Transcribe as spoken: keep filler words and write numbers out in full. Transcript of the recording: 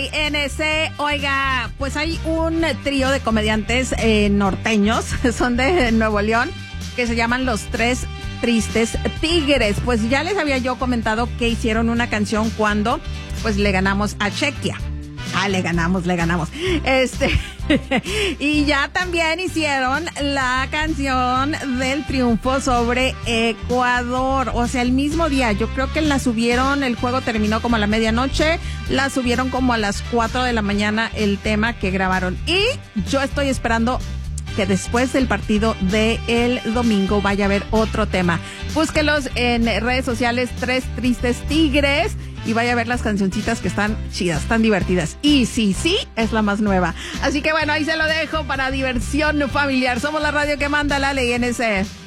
N C, oiga, pues hay un trío de comediantes eh, norteños, son de Nuevo León, que se llaman Los Tres Tristes Tigres. Pues ya les había yo comentado que hicieron una canción cuando pues le ganamos a Chequia. Ah, le ganamos, le ganamos. Este, y ya también hicieron la canción del triunfo sobre Ecuador. O sea, el mismo día. Yo creo que la subieron, el juego terminó como a la medianoche, la subieron como a las cuatro de la mañana el tema que grabaron. Y yo estoy esperando que después del partido del domingo vaya a haber otro tema. Búsquelos en redes sociales, Tres Tristes Tigres, y vaya a ver las cancioncitas que están chidas, están divertidas. Y sí, sí, es la más nueva. Así que bueno, ahí se lo dejo para diversión familiar. Somos la radio que manda la L I N C.